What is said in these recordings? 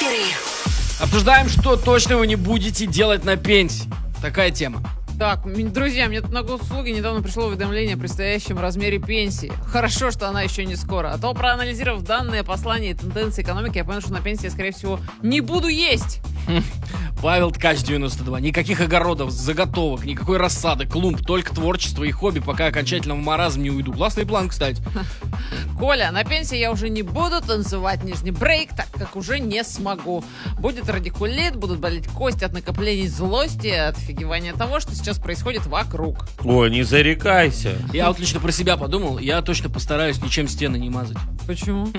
эфире. Обсуждаем, что точно вы не будете делать на пенсии. Такая тема. Так, друзья, мне тут на госуслуги недавно пришло уведомление о предстоящем размере пенсии. Хорошо, что она еще не скоро. А то, проанализировав данные, послания и тенденции экономики, я понял, что на пенсии, скорее всего, не буду есть. Павел Ткач, 92. Никаких огородов, заготовок, никакой рассады, клумб, только творчество и хобби, пока окончательно в маразм не уйду. Классный план, кстати. Коля, на пенсии я уже не буду танцевать нижний брейк, так как уже не смогу. Будет радикулит, будут болеть кости от накоплений злости, от офигевания того, что сейчас происходит вокруг. Ой, не зарекайся. Я вот лично про себя подумал, я точно постараюсь ничем стены не мазать. Почему?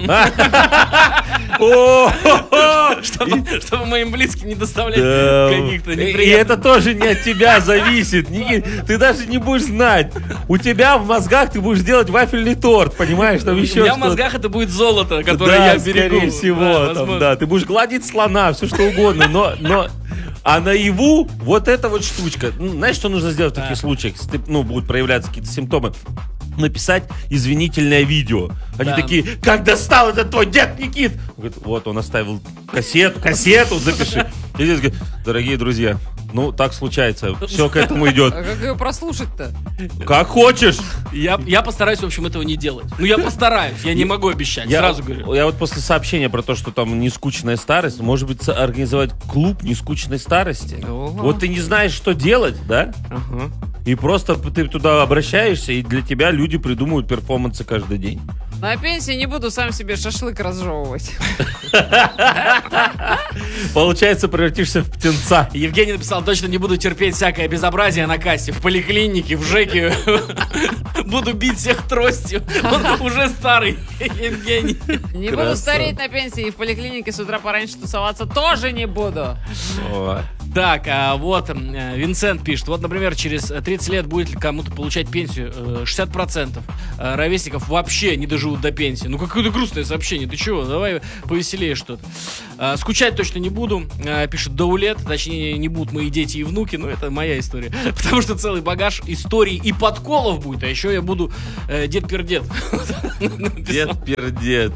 Чтобы моим близким не доставлять каких-то И неприятностей. это тоже не от тебя зависит, Никит. Ты даже не будешь знать. У тебя в мозгах ты будешь делать вафельный торт, понимаешь? Там еще У меня в что-то. мозгах это будет золото, которое Да, я берегу. скорее всего, Да, там, возможно. да. Ты будешь гладить слона, все что угодно, но... А наяву вот эта вот штучка. Ну, знаешь, что нужно сделать в таких случаях? Если будут проявляться какие-то симптомы. Написать извинительное видео. Они Да. такие: как достал этот твой дед Никит? Он говорит: вот он оставил кассету запиши. И здесь говорит: дорогие друзья, так случается, все к этому идет. А как ее прослушать-то? Как хочешь. Я постараюсь, в общем, этого не делать. Я постараюсь, я не могу обещать, сразу говорю. Я вот после сообщения про то, что там нескучная старость, может быть, организовать клуб нескучной старости. Ого. Вот ты не знаешь, что делать, да? Ага. И просто ты туда обращаешься, и для тебя люди придумывают перформансы каждый день. На пенсии не буду сам себе шашлык разжевывать. Получается, превратишься в птенца. Евгений написал: точно не буду терпеть всякое безобразие на кассе, в поликлинике, в ЖЭКе. Буду бить всех тростью. Он уже старый, Евгений. Не буду стареть на пенсии и в поликлинике с утра пораньше тусоваться тоже не буду. Ой. Так, вот Винсент пишет. Вот, например, через 30 лет будет ли кому-то получать пенсию 60% ровесников вообще не доживут до пенсии. Ну, какое-то грустное сообщение. Ты чего? Давай повеселее что-то. Скучать точно не буду, пишет Даулет. Точнее, не будут мои дети и внуки, но это моя история. Потому что целый багаж историй и подколов будет. А еще я буду дед-пердед. Дед-пердед.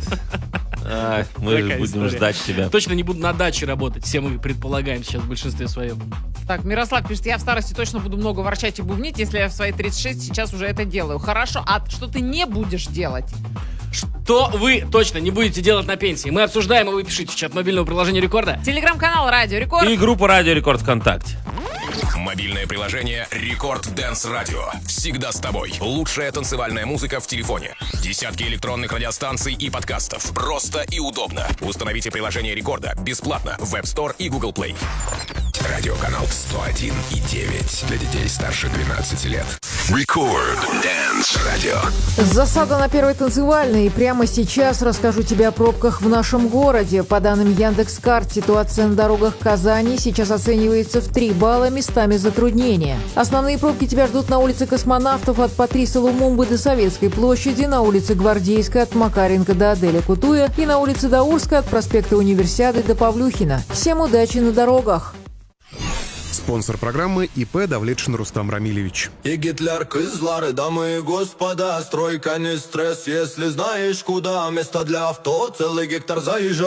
Мы Такая будем история. ждать тебя. Точно не буду на даче работать. Все мы предполагаем сейчас в большинстве своем. Так, Мирослав пишет: я в старости точно буду много ворчать и бубнить, если я в свои 36 сейчас уже это делаю. Хорошо, а что ты не будешь делать? Что вы точно не будете делать на пенсии? Мы обсуждаем, и вы пишите в чат мобильного приложения Рекорда. Телеграм-канал Радио Рекорд. И группа Радио Рекорд ВКонтакте. Мобильное приложение Рекорд Дэнс Радио. Всегда с тобой. Лучшая танцевальная музыка в телефоне. Десятки электронных радиостанций и подкастов. Просто и удобно. Установите приложение Рекорда бесплатно в App Store и Google Play. Радиоканал 101,9 для детей старше 12 лет. Рекорд Дэнс Радио. Засада на первой танцевальной. И прямо сейчас расскажу тебе о пробках в нашем городе. По данным Яндекс.Карт, ситуация на дорогах Казани сейчас оценивается в 3 балла, местами затруднения. Основные пробки тебя ждут на улице Космонавтов от Патриса Лумумбы до Советской площади, на улице Гвардейской от Макаренко до Аделя Кутуя и на улице Даурска от проспекта Универсиады до Павлюхина. Всем удачи на дорогах! Спонсор программы ИП Давлетшин Рустам Рамилевич. И Гитлер, кызлары, дамы и господа, стройка не стресс, если знаешь куда. Место для авто, целый гектар заезжай.